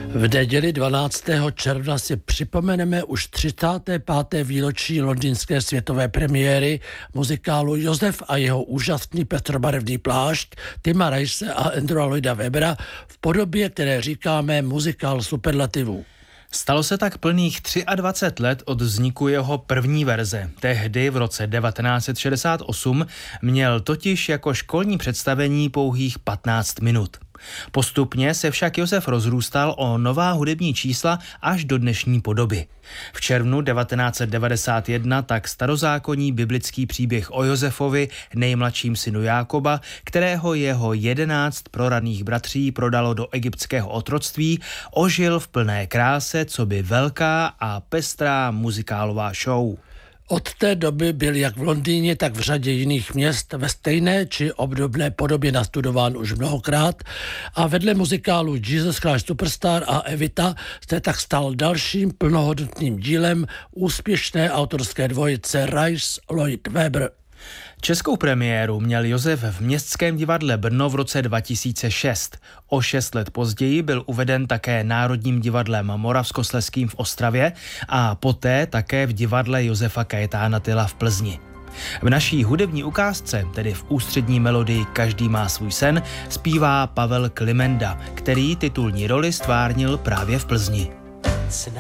V neděli 12. června si připomeneme už 35. výročí londýnské světové premiéry muzikálu Josef a jeho úžasný petrobarevný plášť Tima Rice a Andrewa Lloyda Webbera v podobě, které říkáme muzikál superlativů. Stalo se tak plných 23 let od vzniku jeho první verze. Tehdy v roce 1968 měl totiž jako školní představení pouhých 15 minut. Postupně se však Josef rozrůstal o nová hudební čísla až do dnešní podoby. V červnu 1991 tak starozákonní biblický příběh o Josefovi, nejmladším synu Jákoba, kterého jeho 11 proradných bratří prodalo do egyptského otroctví, ožil v plné kráse coby velká a pestrá muzikálová show. Od té doby byl jak v Londýně, tak v řadě jiných měst ve stejné či obdobné podobě nastudován už mnohokrát a vedle muzikálu Jesus Christ Superstar a Evita se tak stal dalším plnohodnotným dílem úspěšné autorské dvojice Rice Lloyd Webber. Českou premiéru měl Josef v Městském divadle Brno v roce 2006. O 6 let později byl uveden také Národním divadlem Moravskoslezským v Ostravě a poté také v divadle Josefa Kajetána Tyla v Plzni. V naší hudební ukázce, tedy v ústřední melodii Každý má svůj sen, zpívá Pavel Klimenda, který titulní roli stvárnil právě v Plzni.